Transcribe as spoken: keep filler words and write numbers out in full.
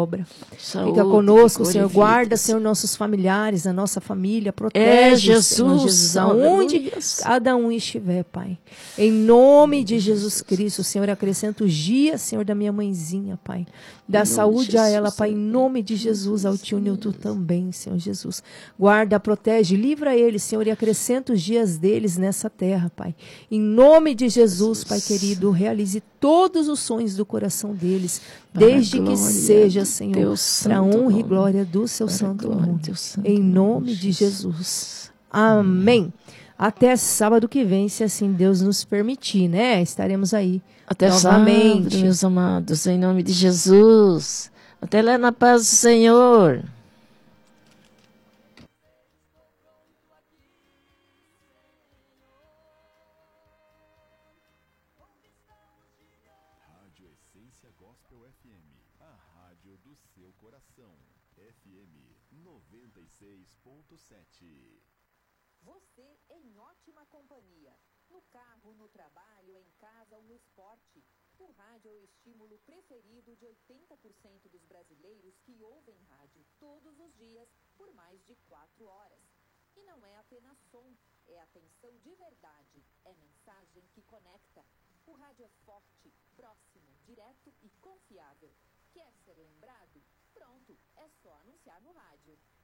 obra. Saúde, Fica conosco, vigor e Senhor. vida, Guarda, Senhor. Senhor, nossos familiares, a nossa família. É, Protege, Jesus, Senhor Jesus, aonde aleluia. cada um estiver, Pai. Em nome de Jesus Cristo, Senhor, acrescenta os dias, Senhor, da minha mãezinha, Pai. Dá saúde a ela, Pai, em nome de Jesus, ao tio Nilton também, Senhor Jesus. Guarda, protege, livra eles, Senhor, e acrescenta os dias deles nessa terra, Pai. Em nome de Jesus, Pai querido, realize todos os sonhos do coração deles, desde que seja, Senhor, para a honra e glória do seu santo nome. Em nome de Jesus. Amém. Até sábado que vem, se assim Deus nos permitir, né? Estaremos aí Até novamente. sábado, meus amados, em nome de Jesus. Até lá na paz do Senhor. Rádio Essência Gospel F M, a rádio do seu coração. F M noventa e seis ponto sete. Você em ótima companhia. No carro, no trabalho, em casa ou no esporte. O rádio é o estímulo preferido de oitenta por cento dos brasileiros que ouvem rádio todos os dias por mais de quatro horas. E não é apenas som, é atenção de verdade, é mensagem que conecta. O rádio é forte, próximo, direto e confiável. Quer ser lembrado? Pronto, é só anunciar no rádio.